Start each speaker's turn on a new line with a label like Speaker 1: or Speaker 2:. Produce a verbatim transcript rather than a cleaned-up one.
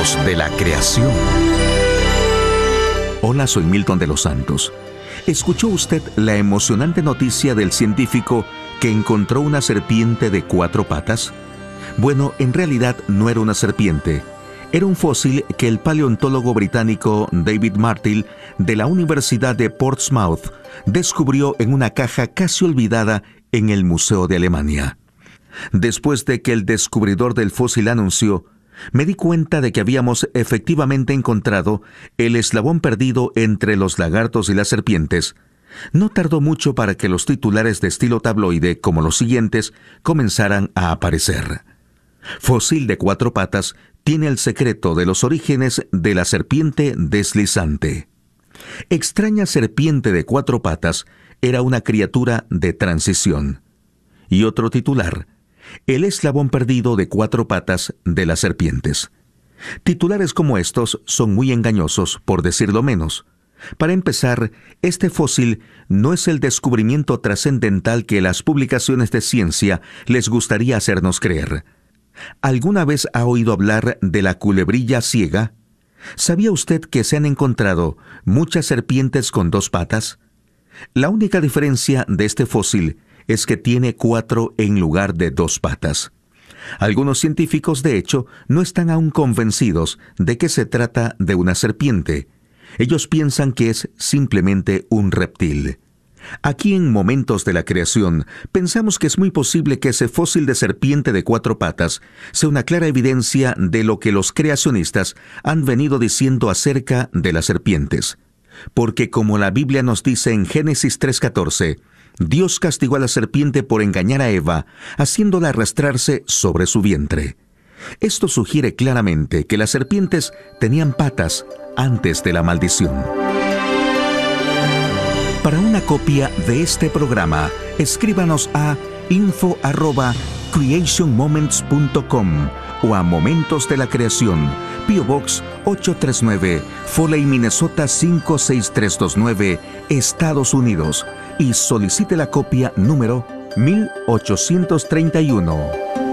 Speaker 1: Momentos de la creación. Hola, soy Milton de los Santos. ¿Escuchó usted la emocionante noticia del científico que encontró una serpiente de cuatro patas? Bueno, en realidad no era una serpiente. Era un fósil que el paleontólogo británico David Martell de la Universidad de Portsmouth descubrió en una caja casi olvidada en el Museo de Alemania. Después de que el descubridor del fósil anunció: me di cuenta de que habíamos efectivamente encontrado el eslabón perdido entre los lagartos y las serpientes, no tardó mucho para que los titulares de estilo tabloide, como los siguientes, comenzaran a aparecer. Fósil de cuatro patas tiene el secreto de los orígenes de la serpiente deslizante. Extraña serpiente de cuatro patas era una criatura de transición. Y otro titular: el eslabón perdido de cuatro patas de las serpientes. Titulares como estos son muy engañosos, por decirlo menos. Para empezar, este fósil no es el descubrimiento trascendental que las publicaciones de ciencia les gustaría hacernos creer. ¿Alguna vez ha oído hablar de la culebrilla ciega? ¿Sabía usted que se han encontrado muchas serpientes con dos patas? La única diferencia de este fósil es que tiene cuatro en lugar de dos patas. Algunos científicos, de hecho, no están aún convencidos de que se trata de una serpiente. Ellos piensan que es simplemente un reptil. Aquí en Momentos de la Creación, pensamos que es muy posible que ese fósil de serpiente de cuatro patas sea una clara evidencia de lo que los creacionistas han venido diciendo acerca de las serpientes. Porque como la Biblia nos dice en Génesis tres catorce, Dios castigó a la serpiente por engañar a Eva, haciéndola arrastrarse sobre su vientre. Esto sugiere claramente que las serpientes tenían patas antes de la maldición. Para una copia de este programa, escríbanos a info arroba creation moments punto com o a Momentos de la Creación, P O Box ocho tres nueve, Foley, Minnesota cinco seis tres dos nueve, Estados Unidos, y solicite la copia número mil ochocientos treinta y uno.